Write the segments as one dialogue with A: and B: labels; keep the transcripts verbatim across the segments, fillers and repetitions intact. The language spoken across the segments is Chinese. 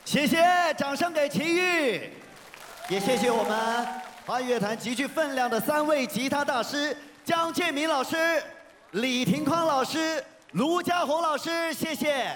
A: 谢谢，掌声给齐豫，也谢谢我们华语乐坛极具分量的三位吉他大师：江建民老师、李廷匡老师、卢家宏老师，谢谢。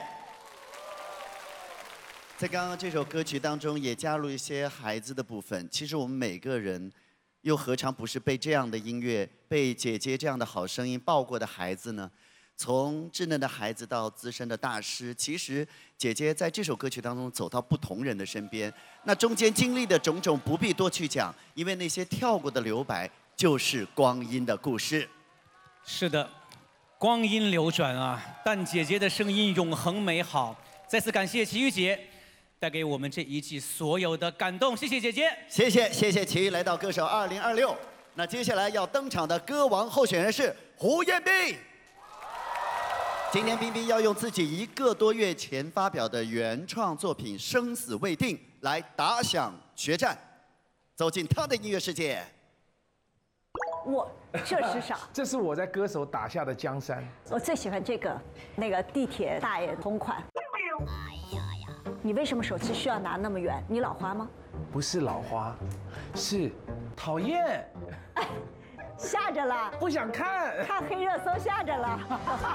A: 在刚刚这首歌曲当中，也加入一些孩子的部分。其实我们每个人，又何尝不是被这样的音乐、被姐姐这样的好声音抱过的孩子呢？从稚嫩的孩子到资深的大师，其实姐姐在这首歌曲当中走到不同人的身边，那中间经历的种种不必多去讲，因为那些跳过的留白就是光阴的故事。
B: 是的，光阴流转啊，但姐姐的声音永恒美好。再次感谢齐豫姐带给我们这一季所有的感动，谢谢姐姐，
A: 谢谢谢谢齐豫来到歌手二零二六。那接下来要登场的歌王候选人是胡彦斌。今天彬彬要用自己一个多月前发表的原创作品《生死未定》来打响决战，走进他的音乐世界。
C: 我这是啥？
D: 这是我在歌手打下的江山。
C: 我最喜欢这个，那个地铁大爷同款。你为什么手机需要拿那么远？你老花吗？
D: 不是老花，是讨厌。
C: 哎，吓着了，
D: 不想看，
C: 看黑热搜吓着了。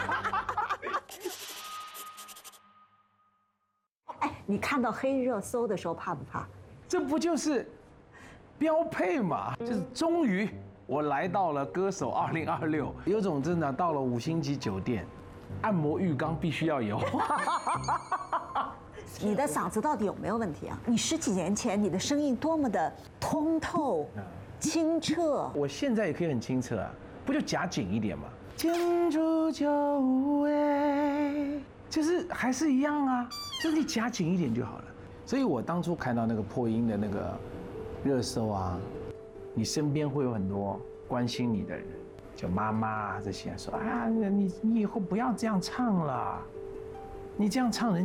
C: 哎，你看到黑热搜的时候怕不怕？
D: 这不就是标配嘛？就是终于我来到了歌手二零二六，有种真的到了五星级酒店，按摩浴缸必须要有。
C: 你的嗓子到底有没有问题啊？你十几年前你的声音多么的通透、清澈。
D: 我现在也可以很清澈啊，不就夹紧一点吗？建筑就无味，就是还是一样啊，就是你夹紧一点就好了。所以我当初看到那个破音的那个热搜啊，你身边会有很多关心你的人，就妈妈啊这些说啊，你你以后不要这样唱了，你这样唱人。